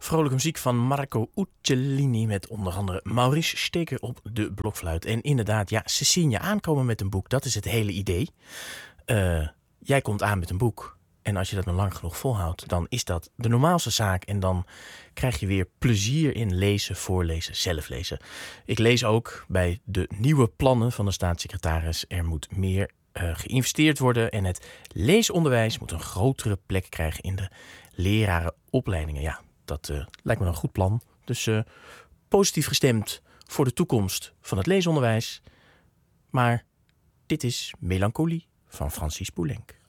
Vrolijke muziek van Marco Uccellini met onder andere Maurice Steker op de blokfluit. En inderdaad, ja, ze zien je aankomen met een boek. Dat is het hele idee. Jij komt aan met een boek. En als je dat nog lang genoeg volhoudt, dan is dat de normaalste zaak. En dan krijg je weer plezier in lezen, voorlezen, zelf lezen. Ik lees ook bij de nieuwe plannen van de staatssecretaris. Er moet meer geïnvesteerd worden. En het leesonderwijs moet een grotere plek krijgen in de lerarenopleidingen. Ja, dat lijkt me een goed plan. Dus positief gestemd voor de toekomst van het leesonderwijs. Maar dit is Melancholie van Francis Poulenc.